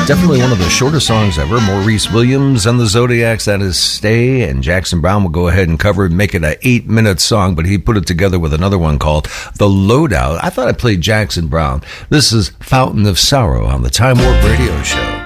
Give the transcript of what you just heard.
Definitely one of the shortest songs ever. Maurice Williams and the Zodiacs, that is Stay, and Jackson Browne will go ahead and cover it, make it an 8-minute song, but he put it together with another one called The Loadout. I thought I played Jackson Browne. This is Fountain of Sorrow on the Time Warp Radio Show.